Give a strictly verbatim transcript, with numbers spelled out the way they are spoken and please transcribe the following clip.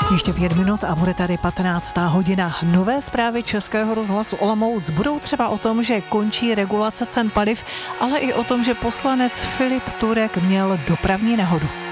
Ještě pět minut a bude tady patnáctá hodina. Nové zprávy Českého rozhlasu Olomouc budou třeba o tom, že končí regulace cen paliv, ale i o tom, že poslanec Filip Turek měl dopravní nehodu.